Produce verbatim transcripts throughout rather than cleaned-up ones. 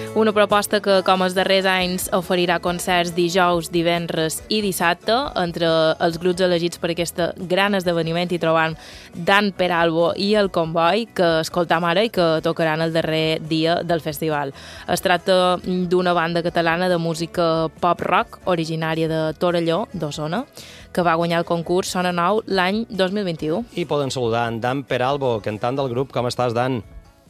Una proposta que, com els darrers anys, oferirà concerts dijous, divendres i dissabte. Entre els grups elegits per aquest gran esdeveniment hi trobam Dan Peralbo i el Comboi, que escoltam ara i que tocaran el darrer dia del festival. Es tracta d'una banda catalana de música pop-rock originària de Torelló, d'Osona, que va guanyar el concurs Sona Nou l'any dos mil vint-i-u. I poden saludar en Dan Peralbo, cantant del grup. Com estàs, Dan?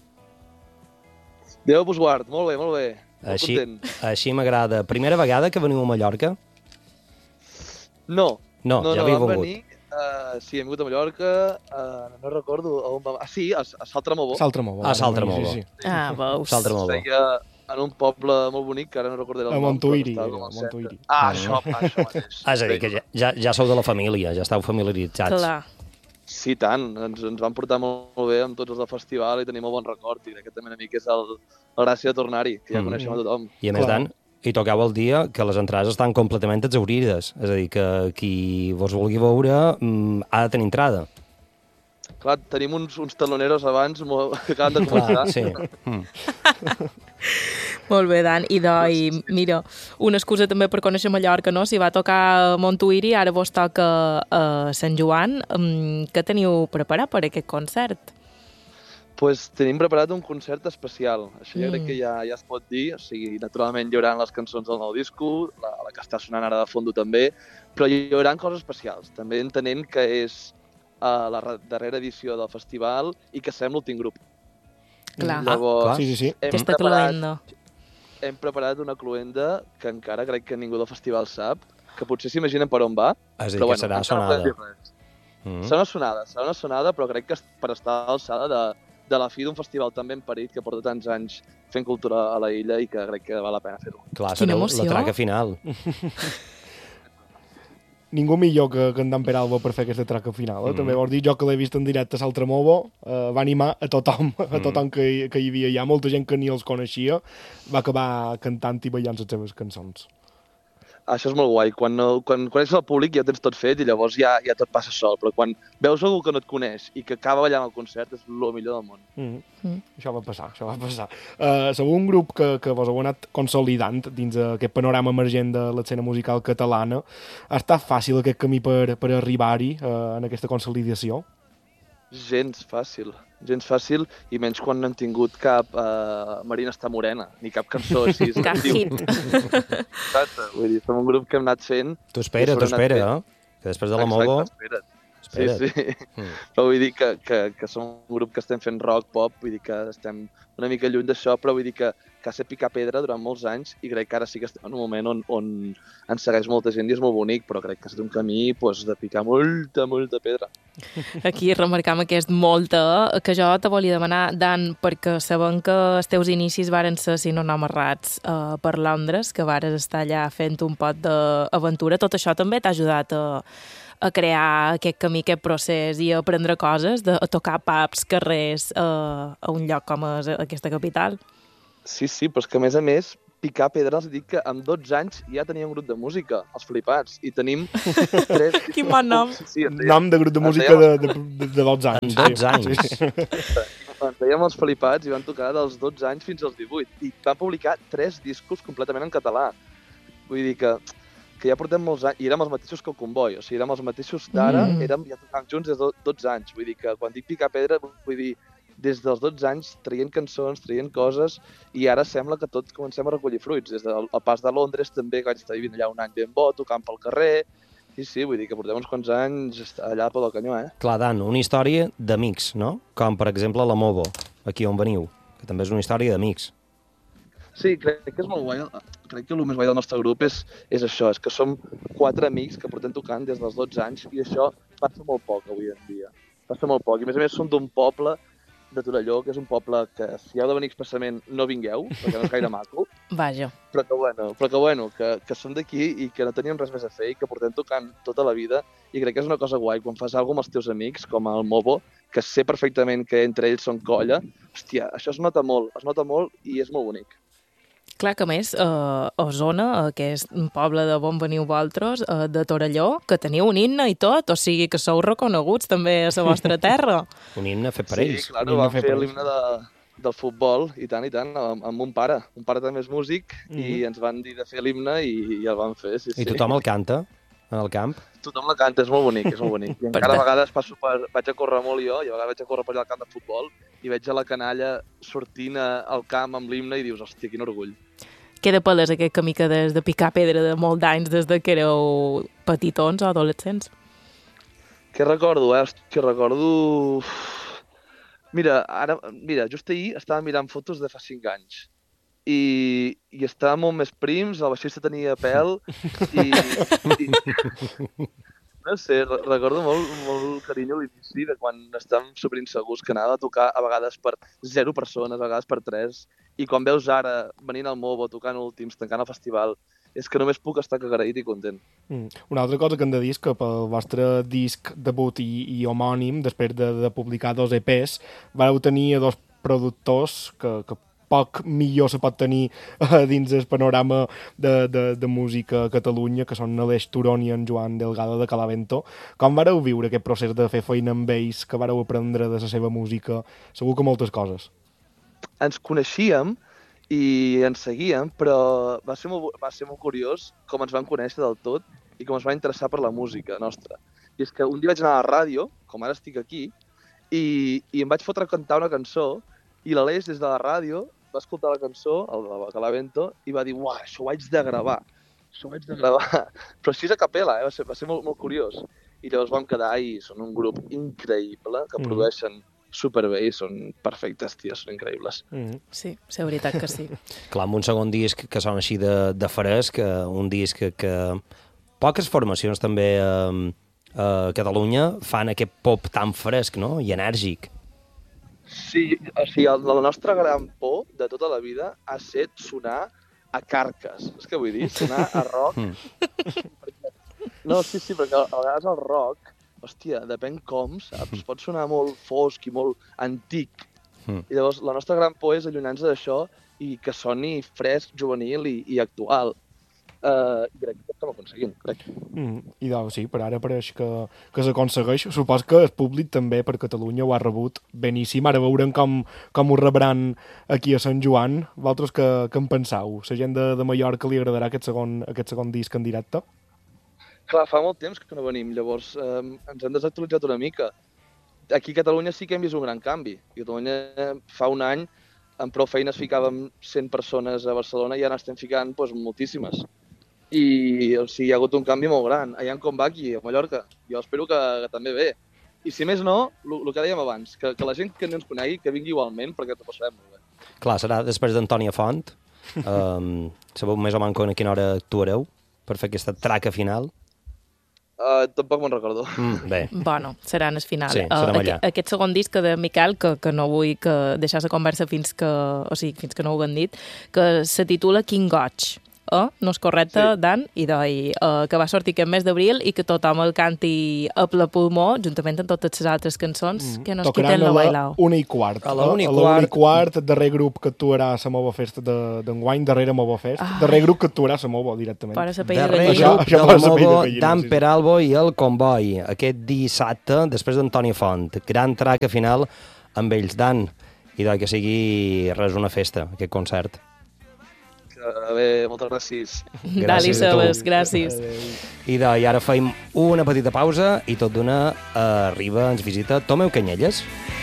Déu vos guard, molt bé, molt bé. Molt així, content. Així m'agrada. Primera vegada que veniu a Mallorca? No. No, no ja no, havíeu vam vengut. venir, uh, sí, hem vingut a Mallorca, uh, no recordo a on vam... Ah, sí, a, a Saltramobó. Saltramobó. A Saltramobó. Sí, sí. Ah, veus. Saltramobó. Seia en un poble molt bonic, que ara no recordaré el A nom. Montuïri, però estava a com al Montuïri. centre. Ah, això, això mateix. Ah, és a dir, que ja, ja, ja sou de la família, ja esteu familiaritzats. Clar. Sí, tant. Ens, ens van portar molt, molt bé amb tots els del festival i tenim molt bon record. I crec que també una mica és el, la gràcia de tornar-hi, que ja Mm. coneixem a tothom. I a més, Clar. Dan, hi toqueu el dia que les entrades estan completament exaurides. És a dir, que qui vos vulgui veure mm, ha de tenir entrada. Clar, tenim uns, uns taloneros abans molt, que acaben de començar. Clar, sí. Mm. Molt bé, Dan. I, de, i mira, una excusa també per conèixer Mallorca, no? Si va tocar a Montuïri, ara vos toca a Sant Joan. Um, què teniu preparat per aquest concert? Pues tenim preparat un concert especial. Això jo Mm. crec que ja, ja es pot dir. O sigui, naturalment hi haurà les cançons del nou disco, la, la que està sonant ara de fondo també, però hi haurà coses especials. També entenent que és uh, la re- darrera edició del festival i que serem l'últim grup. Clar. Llavors, clar. Sí, sí, sí. hem, Aquesta preparat, cloenda. hem preparat una cluenda que encara crec que ningú del festival sap, que potser s'imaginen per on va, És a dir, però que bueno, serà encara no podem sonada. dir res. Mm. Serà una sonada, serà una sonada, però crec que és per estar a l'alçada de, de la fi d'un festival tan ben parit que porta tants anys fent cultura a la illa i que crec que val la pena fer-ho. Clar, Quina sereu emoció. la traca final. Ningú millor que, que en Dan Peralbo per fer aquesta traca final. Eh? Mm. També vols dir, jo que l'he vist en directe a Saltramobó, eh, va animar a tothom, a tothom que, hi- que hi havia allà. Molta gent que ni els coneixia va acabar cantant i ballant les seves cançons. Això és molt guai. Quan, no, quan coneixes el públic ja tens tot fet i llavors ja, ja tot passa sol. Però quan veus algú que no et coneix i que acaba ballant al concert és el millor del món. Mm. Mm. Això va passar, això va passar. Uh, sou un grup que, que vos heu anat consolidant dins aquest panorama emergent de l'escena musical catalana. Ha estat fàcil aquest camí per, per arribar-hi, uh, en aquesta consolidació? Gens fàcil. Gens fàcil i menys quan no hem tingut cap uh, Marina està morena, ni cap cançó així. Cap hit. Exacte. Vull dir, som un grup que hem anat fent... Tu espera, I tu s'ho han espera, anat eh? Que després de la Mogo... Exacte, espera't. Espera't. Sí, sí. Mm. Però vull dir que, que, que som un grup que estem fent rock, pop, vull dir que estem una mica lluny d'això, però vull dir que, que ha estat picar pedra durant molts anys i crec que ara sí que estem en un moment on, on ens segueix molta gent i és molt bonic, però crec que ha estat un camí pues, de picar molta, molta pedra. Aquí remarcam aquest molta, que jo te volia demanar, Dan, perquè sabem que els teus inicis varen ser, si no no amarrats, uh, per Londres, que vares estar allà fent un pot d'aventura. Tot això també t'ha ajudat a, a crear aquest camí, aquest procés i a aprendre coses, de, a tocar pubs, carrers, uh, a un lloc com és aquesta capital. Sí, sí, però és que a més a més, picar pedra els dic que amb dotze anys ja tenia un grup de música, els Flipats, i tenim tres... Quin bon nom. Sí, sí, ens dèiem- Nom de grup de ens música de, dèiem- de, de, de dotze anys. En dotze anys. Ens dèiem els Flipats i van tocar dels dotze anys fins als divuit. I van publicar tres discos completament en català. Vull dir que, que ja portem molts anys, i érem els mateixos que el Comboi, o sigui, érem els mateixos d'ara, Mm. érem ja tocant junts des de dotze anys. Vull dir que quan dic picar pedra, vull dir des dels dotze anys traient cançons, traient coses, i ara sembla que tot comencem a recollir fruits. Des del el pas de Londres també, que vaig estar vivint allà un any ben bo, tocant pel carrer. Sí, sí, vull dir que portem uns quants anys allà pel canyó, eh? Clar, Dan, una història d'amics, no? Com, per exemple, la Movo, aquí on veniu, que també és una història d'amics. Sí, crec que és molt guai. Crec que el més guai del nostre grup és, és això, és que som quatre amics que portem tocant des dels dotze anys i això passa molt poc avui en dia. Passa molt poc. I a més a més som d'un poble de Torelló, que és un poble que si heu de venir expressament no vingueu, perquè no és gaire maco, Vaja. però que bueno, però que, bueno, que, que som d'aquí i que no teníem res més a fer i que portem tocant tota la vida i crec que és una cosa guai quan fas alguna amb els teus amics, com el Movo, que sé perfectament que entre ells són colla, hòstia, això es nota molt, es nota molt i és molt bonic. Clar que a més, a Osona, aquest poble de on veniu vosaltres, de Torelló, que teniu un himne i tot, o sigui que sou reconeguts també a la vostra terra. Un himne fet per Sí, ells. clar, Un himne vam fet fer per ells. l'himne de, del futbol, i tant, i tant, amb, amb mon pare. Un pare també és músic, mm -hmm. i ens van dir de fer l'himne i, i el van fer, sí, sí. I tothom el canta, al camp? Tothom la canta, és molt bonic, és molt bonic. I encara a vegades passo per, vaig a córrer molt jo, i a vegades vaig a córrer per allà al camp de futbol, i veig a la canalla sortint al camp amb l'himne i dius, hòstia, quin orgull. Queda palès aquest camí que des de picar pedra de molt d'anys, des de que éreu petitons o adolescents? Què recordo, eh? Hòstia, recordo... Mira, ara, mira, just ahir estava mirant fotos de fa cinc anys i, i estava molt més prims, el baixista tenia pèl i, i no sé, recordo molt, molt carinyo a l'inici de quan estàvem superinsegurs que anava a tocar a vegades per zero persones, a vegades per tres, i quan veus ara venint al Movo, tocant últims, tancant el festival, és que només puc estar agraït i content. Mm. Una altra cosa que hem de dir és que pel vostre disc debut i, i homònim, després de, de publicar dos E Pes, vareu tenir dos productors que, que poc millor se pot tenir uh, dins el panorama de, de, de música a Catalunya, que són l'Aleix Turon i en Joan Delgado de Calavento. Com vareu viure aquest procés de fer feina amb ells, que vareu aprendre de la seva música? Segur que moltes coses. Ens coneixíem i ens seguíem, però va ser, molt, va ser molt curiós com ens van conèixer del tot i com ens va interessar per la música nostra. I és que un dia vaig anar a la ràdio, com ara estic aquí, i, i em vaig fotre a cantar una cançó, i l'Aleix des de la ràdio va escoltar la cançó, el de Calavento, i va dir, uah, això ho haig de gravar, això ho haig de gravar. Però així a capella, eh? va ser, va ser molt, molt curiós. I llavors vam quedar i són un grup increïble, que mm. produeixen superbé i són perfectes, ties, són increïbles. Mm. Sí, és veritat que sí. Clar, amb un segon disc que sona així de, de fresc, un disc que, que poques formacions també eh, a Catalunya fan aquest pop tan fresc, no?, i enèrgic. Sí, o sigui, la nostra gran por de tota la vida ha set sonar a Carques. És que vull dir, sonar a rock. Mm. No, sí, sí, perquè a vegades el rock, hòstia, depèn com, saps? Pot sonar molt fosc i molt antic. Mm. I llavors la nostra gran por és allunyar-nos d'això i que soni fresc, juvenil i, i actual. Uh, I crec que estem aconseguint, crec. Mm, I doncs sí, per ara pareix que, que s'aconsegueix. Supos que el públic també per Catalunya ho ha rebut beníssim. Ara veurem com, com ho rebran aquí a Sant Joan. Vosaltres què, què en penseu? La gent de, de Mallorca li agradarà aquest segon, aquest segon disc en directe? Clar, fa molt temps que no venim, llavors eh, ens hem desactualitzat una mica. Aquí a Catalunya sí que hem vist un gran canvi. A Catalunya fa un any amb prou feines ficàvem cent persones a Barcelona i ara estem ficant doncs, moltíssimes. I o sigui, hi ha hagut un canvi molt gran. Allà com va aquí, a Mallorca. Jo espero que, que també bé. I si més no, el que dèiem abans, que, que la gent que no ens conegui, que vingui igualment, perquè ens ho passarem molt bé. Clar, serà després d'Antònia Font. Um, sabeu més o menys a quina hora actuareu per fer aquesta traca final? Uh, tampoc me'n recordo. Mm, bé. Bueno, serà en el final. Sí, serem allà. Uh, aquest segon disc de Miquel, que, que no vull que deixar la conversa fins que, o sigui, fins que no ho haguem dit, que se titula King Goig. Eh? No és correcte, sí. Dan? I doi, uh, que va sortir aquest mes d'abril i que tothom el canti a ple pulmó, juntament amb totes les altres cançons, mm. que no es quiten la bailao. Una i quart. A la una i quart. A la una i quart, el darrer grup que actuarà a la Mova Festa d'enguany, de, darrere Mova Fest. Ah. Darrer grup que actuarà a la Mova, directament. Darrer grup de la Mova, Dan Peralbo i el Comboi. Aquest dissabte, després d'Antònia Font. Gran traca final amb ells. Dan, i doi, que sigui res una festa, aquest concert. Bé, moltes gràcies. Dali, Sebes, gràcies. I de, i ara feim una petita pausa i tot d'una arriba, ens visita Tomeu Canyelles.